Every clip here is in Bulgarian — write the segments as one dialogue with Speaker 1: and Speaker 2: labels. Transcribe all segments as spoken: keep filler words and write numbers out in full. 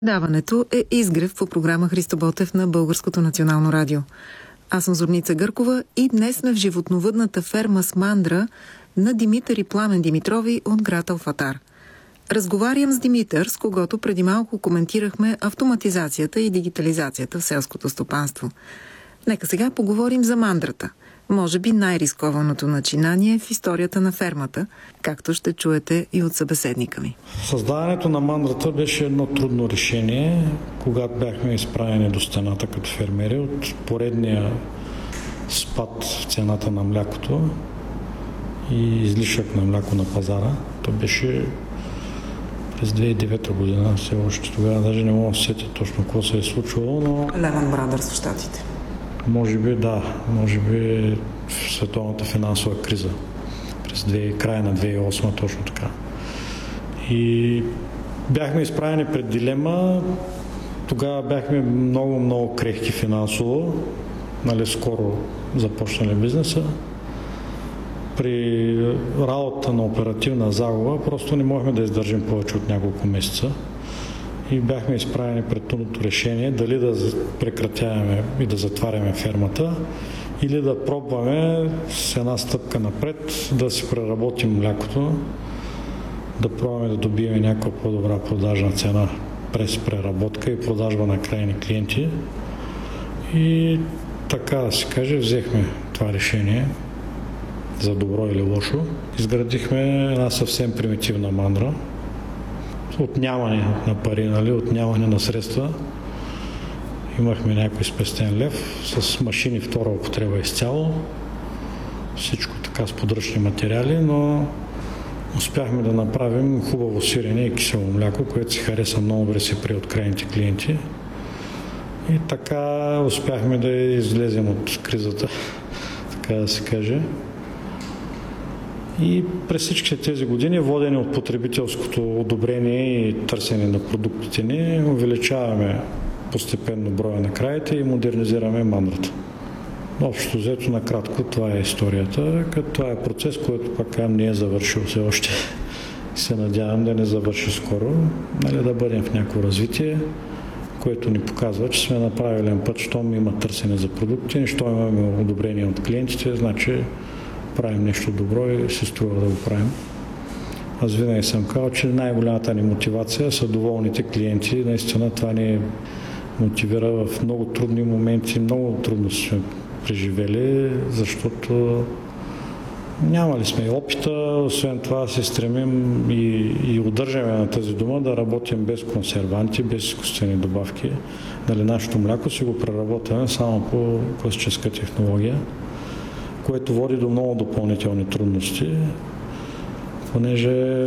Speaker 1: Даването е изгрев по програма Христо Ботев на Българското национално радио. Аз съм Зорница Гъркова и днес сме в животновъдната ферма с мандра на Димитър и Пламен Димитрови от град Алфатар. Разговарям с Димитър, с когото преди малко коментирахме автоматизацията и дигитализацията в селското стопанство. Нека сега поговорим за мандрата. Може би най-рискованото начинание в историята на фермата, както ще чуете и от събеседника ми.
Speaker 2: Създаването на мандрата беше едно трудно решение, когато бяхме изправени до стената като фермери от поредния спад в цената на млякото и излишък на мляко на пазара. То беше през две хиляди и девета година, все още тогава даже не мога да се сетя точно какво се е случвало, но...
Speaker 1: Lehman Brothers в Щатите.
Speaker 2: Може би да, може би в световната финансова криза през две, края на две хиляди и осма, точно така. И бяхме изправени пред дилема, тогава бяхме много, много крехки финансово, нали, скоро започнали бизнеса. При работа на оперативна загуба просто не можехме да издържим повече от няколко месеца. И бяхме изправени пред трудното решение дали да прекратяваме и да затваряме фермата или да пробваме с една стъпка напред да си преработим млякото, да пробваме да добием някаква по-добра продажна цена през преработка и продажба на крайни клиенти. И така да се каже, взехме това решение за добро или лошо. Изградихме една съвсем примитивна мандра, отнямане на пари, нали, отнямане на средства. Имахме някой спестен лев с машини втора употреба изцяло. Всичко така с подръчни материали, но успяхме да направим хубаво сирене и кисело мляко, което си хареса много добре се прие от крайните клиенти. И така успяхме да излезем от кризата, така да се каже. И през всички тези години, водени от потребителското одобрение и търсене на продуктите ни, увеличаваме постепенно броя на краите и модернизираме мандрата. Общо взето, накратко, това е историята, като това е процес, който пак не е завършил все още. Се надявам да не завърши скоро, нали, да бъдем в някакво развитие, което ни показва, че сме на правилен път, щом има търсене за продукти, щом имаме одобрение от клиентите, значи правим нещо добро и се струва да го правим. Аз винаги съм казал, че най-голямата ни мотивация са доволните клиенти. Наистина това ни мотивира в много трудни моменти, много трудно сме преживели, защото нямали сме и опита, освен това се стремим и, и удържаме на тази дума да работим без консерванти, без изкуствени добавки. Дали нашето мляко си го преработваме само по класическа технология, което води до много допълнителни трудности, понеже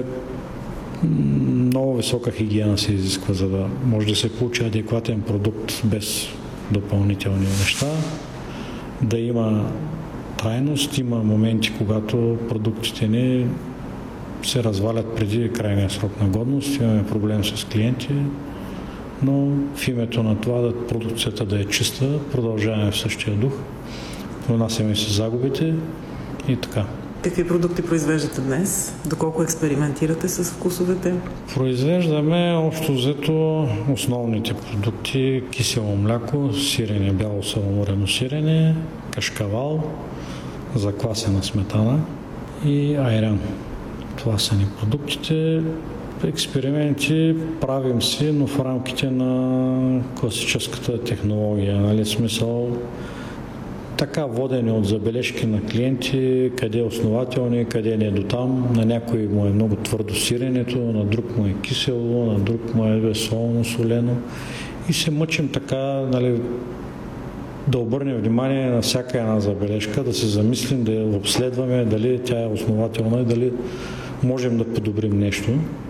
Speaker 2: много висока хигиена се изисква, за да може да се получи адекватен продукт без допълнителни неща, да има трайност, има моменти, когато продуктите ни се развалят преди крайния срок на годност, имаме проблем с клиенти, но в името на това да продукцията да е чиста, продължаваме в същия дух. Понасяме си загубите и така.
Speaker 1: Какви продукти произвеждате днес? Доколко експериментирате с вкусовете?
Speaker 2: Произвеждаме общо взето основните продукти: кисело мляко, сирене, бяло саламурено сирене, кашкавал, заквасена сметана и айран. Това са ни продуктите. Експерименти правим си, но в рамките на класическата технология, нали, смисъл така водени от забележки на клиенти, къде е основателни, къде не е до там. На някой му е много твърдо сиренето, на друг му е кисело, на друг му е солно, солено. И се мъчим така, нали, да обърнем внимание на всяка една забележка, да се замислим, да я обследваме дали тя е основателна и дали можем да подобрим нещо.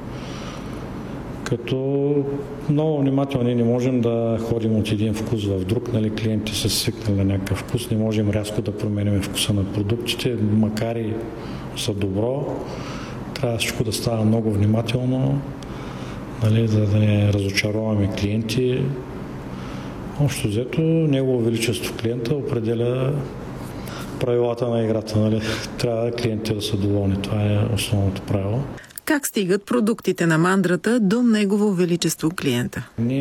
Speaker 2: Като много внимателно не можем да ходим от един вкус в друг, нали, клиентите са свикнали на някакъв вкус, не можем рязко да променим вкуса на продуктите, макар и са добро, трябва всичко да става много внимателно, нали, за да не разочароваме клиенти. Общо взето, Негово величество клиента определя правилата на играта, нали, трябва клиентите да са доволни, това е основното правило.
Speaker 1: Как стигат продуктите на мандрата до Негово величество клиента?
Speaker 2: Ние